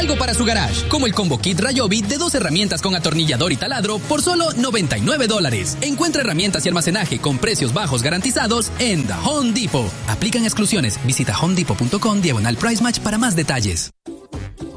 algo para su garage, como el Combo Kit Ryobi de 2 herramientas con atornillador y taladro por solo $99. Encuentra herramientas y almacenaje con precios bajos garantizados en The Home Depot. Aplican exclusiones. Visita homedepot.com/price match para más detalles.